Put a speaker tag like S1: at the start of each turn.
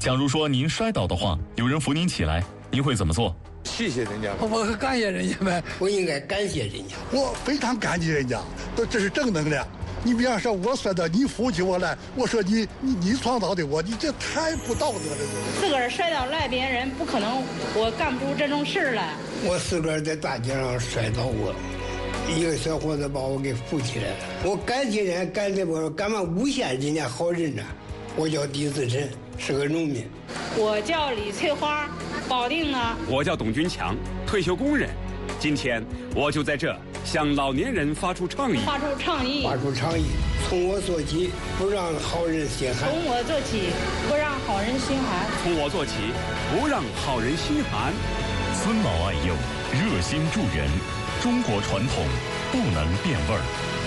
S1: 假如说您摔倒的话，有人扶您起来，您会怎么做？
S2: 谢谢人家，
S3: 我感谢人家呗，
S4: 我应该感谢人家，
S5: 我非常感激人家，这是正能量。你比方说，我摔倒，你扶起我来，我说你创造的我，你这太不道德了。
S6: 自个儿摔倒赖别人，不可能，我干不出这种事来。
S4: 我自个儿在大街上摔倒过，一个小伙子把我给扶起来了。我感谢人家，感谢我干嘛诬陷人家好人呢？我叫狄自珍，是个农民。
S6: 我叫李翠花，保定的。
S7: 我叫董军强，退休工人。今天我就在这向老年人发出倡议。
S4: 从我做起，不让好人心寒。
S6: 从我做起，不让好人心寒。
S7: 从我做起，不让好人心寒。
S1: 尊老爱幼，热心助人，中国传统不能变味儿。